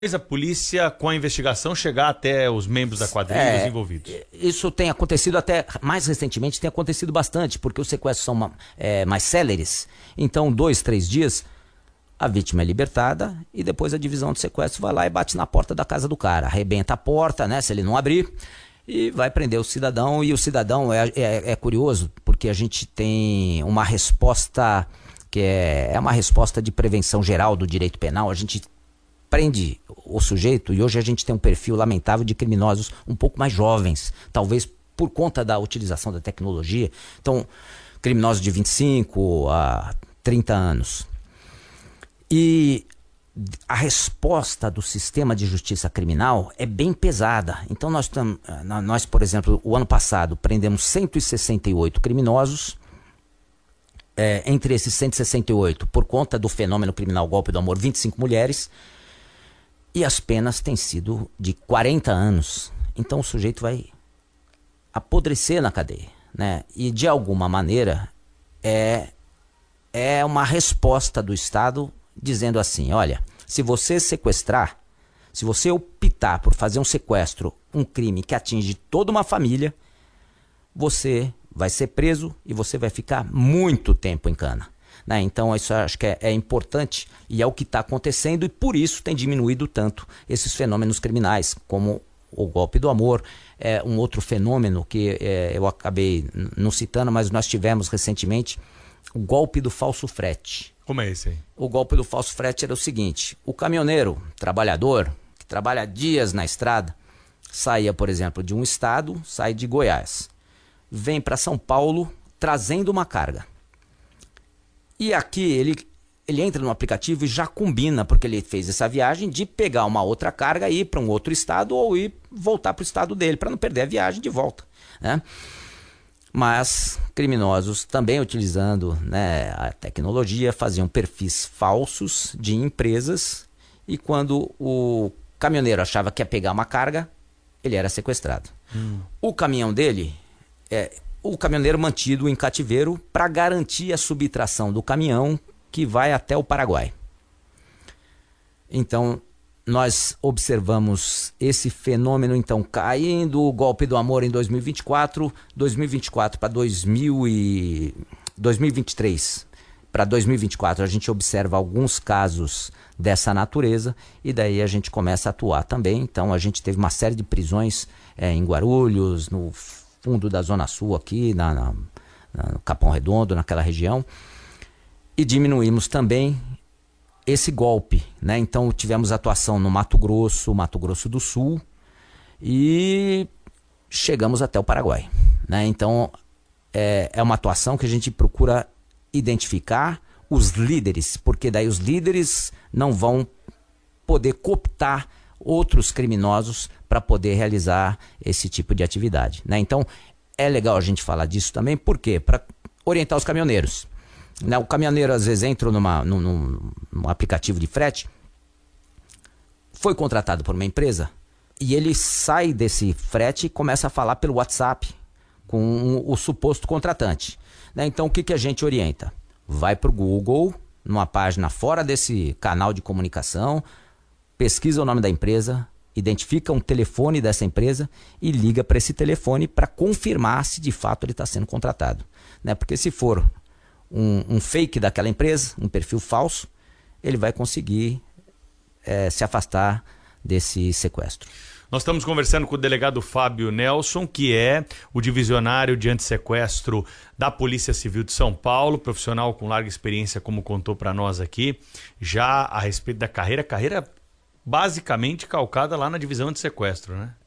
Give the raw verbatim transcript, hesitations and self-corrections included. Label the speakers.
Speaker 1: A polícia, com a investigação, chegar até os membros da quadrilha
Speaker 2: É,
Speaker 1: envolvidos?
Speaker 2: Isso tem acontecido até, mais recentemente, tem acontecido bastante, porque os sequestros são é, mais céleres. Então, dois, três dias, a vítima é libertada e depois a divisão de sequestro vai lá e bate na porta da casa do cara. Arrebenta a porta, né, se ele não abrir, e vai prender o cidadão. E o cidadão é, é, é curioso, porque a gente tem uma resposta que é, é uma resposta de prevenção geral do direito penal. A gente prende o sujeito e hoje a gente tem um perfil lamentável de criminosos um pouco mais jovens, talvez por conta da utilização da tecnologia. Então, criminosos de vinte e cinco a trinta anos. E a resposta do sistema de justiça criminal é bem pesada. Então, nós, tam, nós por exemplo, o ano passado prendemos cento e sessenta e oito criminosos. É, entre esses cento e sessenta e oito, por conta do fenômeno criminal golpe do amor, vinte e cinco mulheres. E as penas têm sido de quarenta anos. Então o sujeito vai apodrecer na cadeia, né? E de alguma maneira é, é uma resposta do Estado dizendo assim: olha, se você sequestrar, se você optar por fazer um sequestro, um crime que atinge toda uma família, você vai ser preso e você vai ficar muito tempo em cana. Né? Então isso eu acho que é, é importante e é o que está acontecendo, e por isso tem diminuído tanto esses fenômenos criminais, como o golpe do amor. É um outro fenômeno que é, eu acabei não citando, mas nós tivemos recentemente o golpe do falso frete.
Speaker 1: Como é esse aí?
Speaker 2: O golpe do falso frete era o seguinte: o caminhoneiro, trabalhador, que trabalha dias na estrada, saía, por exemplo, de um estado, sai de Goiás, vem para São Paulo trazendo uma carga. E aqui ele, ele entra no aplicativo e já combina, porque ele fez essa viagem, de pegar uma outra carga e ir para um outro estado ou ir voltar para o estado dele, para não perder a viagem de volta, né? Mas criminosos também utilizando, né, a tecnologia, faziam perfis falsos de empresas, e quando o caminhoneiro achava que ia pegar uma carga, ele era sequestrado. Hum. O caminhão dele... é o caminhoneiro mantido em cativeiro para garantir a subtração do caminhão que vai até o Paraguai. Então, nós observamos esse fenômeno, então, caindo, o golpe do amor em dois mil e vinte e quatro, dois mil e vinte e quatro para dois mil e vinte e três para dois mil e vinte e quatro, a gente observa alguns casos dessa natureza, e daí a gente começa a atuar também. Então, a gente teve uma série de prisões é, em Guarulhos, no fundo da Zona Sul aqui, na, na, na, no Capão Redondo, naquela região, e diminuímos também esse golpe, né? Então tivemos atuação no Mato Grosso, Mato Grosso do Sul, e chegamos até o Paraguai, né? Então é, é uma atuação que a gente procura identificar os líderes, porque daí os líderes não vão poder cooptar outros criminosos para poder realizar esse tipo de atividade, né? Então é legal a gente falar disso também, por quê? Para orientar os caminhoneiros, né? O caminhoneiro às vezes entra numa, num, num, num aplicativo de frete, foi contratado por uma empresa, e ele sai desse frete e começa a falar pelo WhatsApp com o, o suposto contratante, né? Então o que, que a gente orienta? Vai para o Google, numa página fora desse canal de comunicação, pesquisa o nome da empresa, identifica um telefone dessa empresa e liga para esse telefone para confirmar se de fato ele está sendo contratado, né? Porque se for um, um fake daquela empresa, um perfil falso, ele vai conseguir é, se afastar desse sequestro.
Speaker 1: Nós estamos conversando com o delegado Fábio Nelson, que é o divisionário de antissequestro da Polícia Civil de São Paulo, profissional com larga experiência, como contou para nós aqui, já a respeito da carreira, carreira basicamente calcada lá na divisão de sequestro, né?